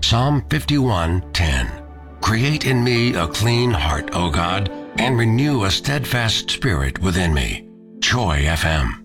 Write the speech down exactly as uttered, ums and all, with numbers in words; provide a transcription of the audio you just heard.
Psalm fifty-one ten. Create in me a clean heart, O God, and renew a steadfast spirit within me. Joy F M.